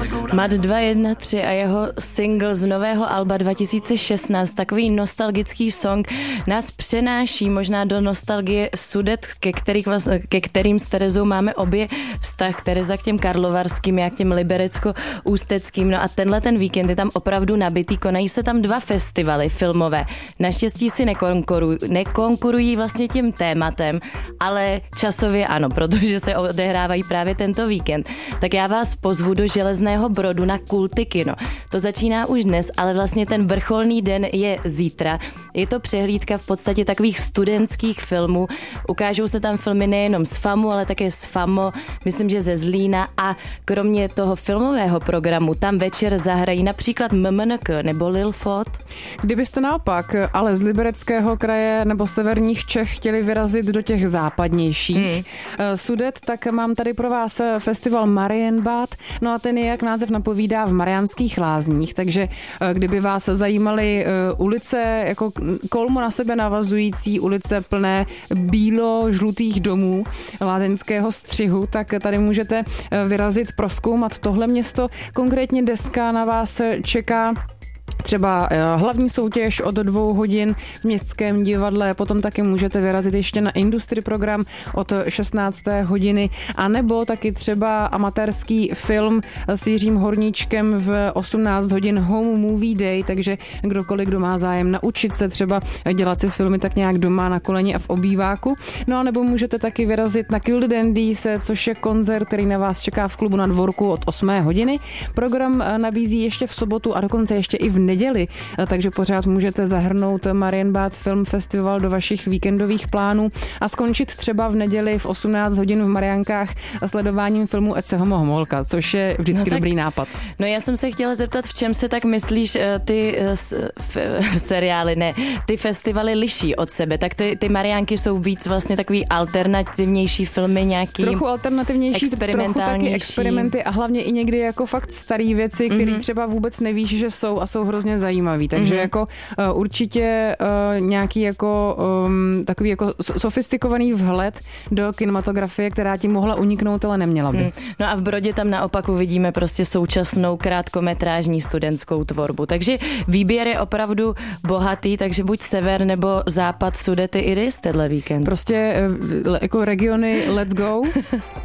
Mat 213 a jeho single z nového alba 2016, takový nostalgický song, nás přenáší možná do nostalgie Sudet, ke kterým s Terezou máme obě vztah, Tereza k těm karlovarským, já k těm liberecko-ústeckým. No a ten víkend je tam opravdu nabitý, konají se tam 2 festivaly filmové. Naštěstí si nekonkurují vlastně tím tématem, ale časově ano, protože se odehrávají právě tento víkend. Tak já vás pozvu do Železného Brodu na Kulty kino. To začíná už dnes, ale vlastně ten vrcholný den je zítra. Je to přehlídka v podstatě takových studentských filmů. Ukážou se tam filmy nejenom z FAMu, ale také z FAMO, myslím, že ze Zlína, a kromě toho filmového programu tam večer zahrají například MMNK nebo Lil Fot. Kdybyste naopak ale z Libereckého kraje nebo severních Čech chtěli vyrazit do těch západnějších Sudet, tak mám tady pro vás festival Marienbad. No a ten je, jak název napovídá, v Mariánských Lázních, takže kdyby vás zajímaly ulice jako kolmo na sebe navazující, ulice plné bílo-žlutých domů lázeňského střihu, tak tady můžete vyrazit prozkoumat tohle město. Konkrétně deska na vás čeká třeba hlavní soutěž od 2 hodin v Městském divadle, potom taky můžete vyrazit ještě na Industry program od 16. hodiny, anebo taky třeba amatérský film s Jiřím Horníčkem v 18 hodin Home Movie Day, takže kdokoliv, kdo má zájem naučit se třeba dělat si filmy tak nějak doma na koleni a v obýváku. No a nebo můžete taky vyrazit na Kill the Dandies, což je koncert, který na vás čeká v klubu na Dvorku od 8. hodiny. Program nabízí ještě v sobotu a dokonce ještě i v neděli, takže pořád můžete zahrnout Marienbad Film Festival do vašich víkendových plánů a skončit třeba v neděli v 18 hodin v Mariánkách sledováním filmu Ed se homo homolka, což je vždycky dobrý nápad. No já jsem se chtěla zeptat, v čem se tak myslíš ty seriály, ne, ty festivaly liší od sebe, tak ty Mariánky jsou víc vlastně takový alternativnější filmy, nějaký trochu alternativnější, trochu taky experimenty a hlavně i někdy jako fakt starý věci, které třeba vůbec nevíš, že jsou a jsou hrozně zajímavý, takže jako určitě nějaký jako takový jako sofistikovaný vhled do kinematografie, která ti mohla uniknout, ale neměla by. No a v Brodě tam naopak uvidíme prostě současnou krátkometrážní studentskou tvorbu, takže výběr je opravdu bohatý, takže buď sever nebo západ Sudety i rys tenhle víkend. Prostě jako regiony let's go.